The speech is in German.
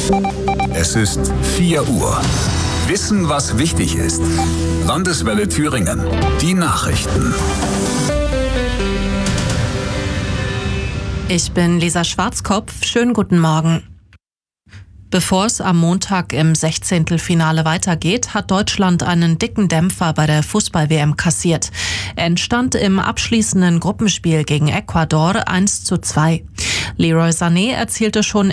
Es ist 4 Uhr. Wissen, was wichtig ist. Landeswelle Thüringen. Die Nachrichten. Ich bin Lisa Schwarzkopf. Schönen guten Morgen. Bevor es am Montag im 16. Finale weitergeht, hat Deutschland einen dicken Dämpfer bei der Fußball-WM kassiert. Endstand im abschließenden Gruppenspiel gegen Ecuador 1:2. Leroy Sané erzielte schon